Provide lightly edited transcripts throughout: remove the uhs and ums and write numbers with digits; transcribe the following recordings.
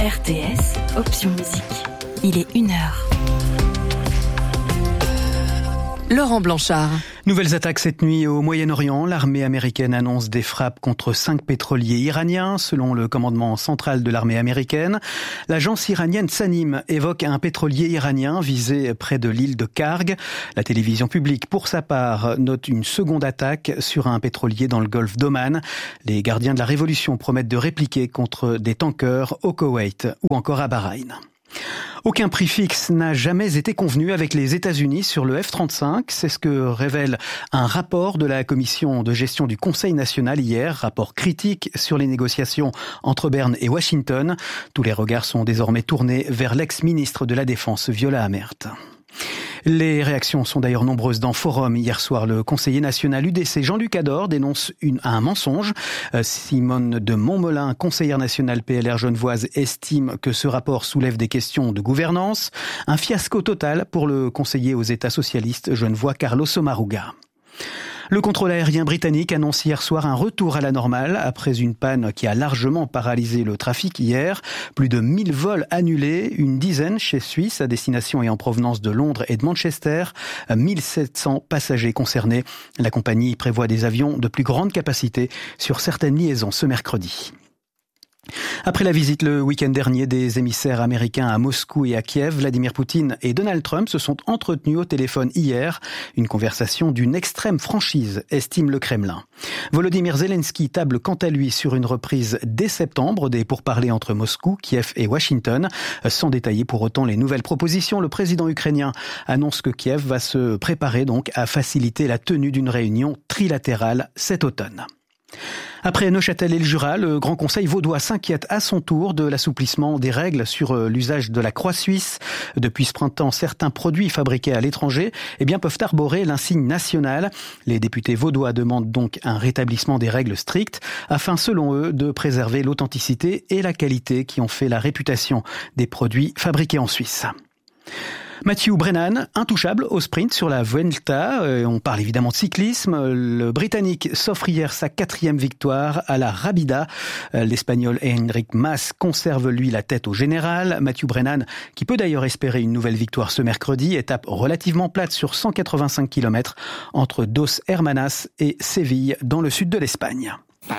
RTS, option musique. Il est 1h. Laurent Blanchard. Nouvelles attaques cette nuit au Moyen-Orient. L'armée américaine annonce des frappes contre 5 pétroliers iraniens, selon le commandement central de l'armée américaine. L'agence iranienne Sanim évoque un pétrolier iranien visé près de l'île de Karg. La télévision publique, pour sa part, note une seconde attaque sur un pétrolier dans le golfe d'Oman. Les gardiens de la révolution promettent de répliquer contre des tankers au Koweït ou encore à Bahreïn. Aucun prix fixe n'a jamais été convenu avec les États-Unis sur le F-35. C'est ce que révèle un rapport de la commission de gestion du Conseil national hier, rapport critique sur les négociations entre Berne et Washington. Tous les regards sont désormais tournés vers l'ex-ministre de la Défense, Viola Amherd. Les réactions sont d'ailleurs nombreuses dans Forum. Hier soir, le conseiller national UDC Jean-Luc Ador dénonce un mensonge. Simone de Montmolin, conseillère nationale PLR genevoise, estime que ce rapport soulève des questions de gouvernance. Un fiasco total pour le conseiller aux États socialistes genevois Carlos Sommaruga. Le contrôle aérien britannique annonce hier soir un retour à la normale après une panne qui a largement paralysé le trafic hier. Plus de 1000 vols annulés, une dizaine chez Suisse à destination et en provenance de Londres et de Manchester. 1700 passagers concernés. La compagnie prévoit des avions de plus grande capacité sur certaines liaisons ce mercredi. Après la visite le week-end dernier des émissaires américains à Moscou et à Kiev, Vladimir Poutine et Donald Trump se sont entretenus au téléphone hier. Une conversation d'une extrême franchise, estime le Kremlin. Volodymyr Zelensky table quant à lui sur une reprise dès septembre des pourparlers entre Moscou, Kiev et Washington. Sans détailler pour autant les nouvelles propositions, le président ukrainien annonce que Kiev va se préparer donc à faciliter la tenue d'une réunion trilatérale cet automne. Après Neuchâtel et le Jura, le Grand Conseil vaudois s'inquiète à son tour de l'assouplissement des règles sur l'usage de la croix suisse. Depuis ce printemps, certains produits fabriqués à l'étranger peuvent arborer l'insigne national. Les députés vaudois demandent donc un rétablissement des règles strictes afin, selon eux, de préserver l'authenticité et la qualité qui ont fait la réputation des produits fabriqués en Suisse. Matthew Brennan, intouchable au sprint sur la Vuelta. On parle évidemment de cyclisme. Le Britannique s'offre hier sa 4e victoire à la Rabida. L'Espagnol Enric Mas conserve lui la tête au général. Matthew Brennan, qui peut d'ailleurs espérer une nouvelle victoire ce mercredi, étape relativement plate sur 185 km entre Dos Hermanas et Séville dans le sud de l'Espagne.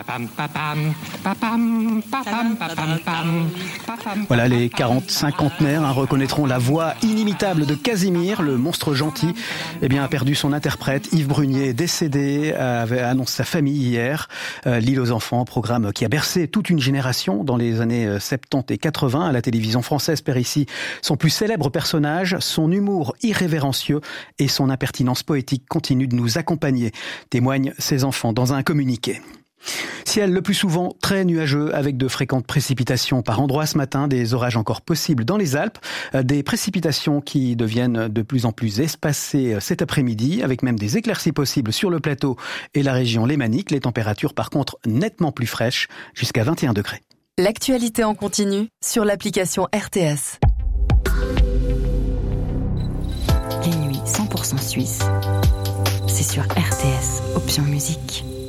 Voilà, les 40 cinquantenaires reconnaîtront la voix inimitable de Casimir, le monstre gentil. A perdu son interprète. Yves Brunier, décédé, avait annoncé sa famille hier. L'île aux enfants, programme qui a bercé toute une génération dans les années 70 et 80 à la télévision française, perd ici son plus célèbre personnage. Son humour irrévérencieux et son impertinence poétique continuent de nous accompagner, témoignent ses enfants dans un communiqué. Ciel le plus souvent très nuageux avec de fréquentes précipitations par endroits ce matin, des orages encore possibles dans les Alpes, des précipitations qui deviennent de plus en plus espacées cet après-midi avec même des éclaircies possibles sur le plateau et la région lémanique. Les températures par contre nettement plus fraîches, jusqu'à 21 degrés. L'actualité en continu sur l'application RTS. Les nuits 100% suisses, c'est sur RTS, option musique.